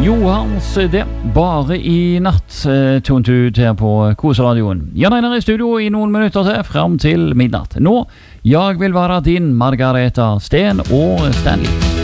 Johans det, bare i natt tunt ut her på Koseradioen. Jan Einar i studio i noen minutter til, frem til midnatt. Nå, jeg vil være din Margareta Sten og Stanley.